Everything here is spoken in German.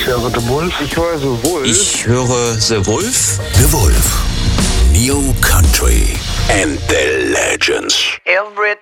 Ich höre The Wolf. Ich höre The Wolf. Ich höre The Wolf. The Wolf. New Country and the Legends. Every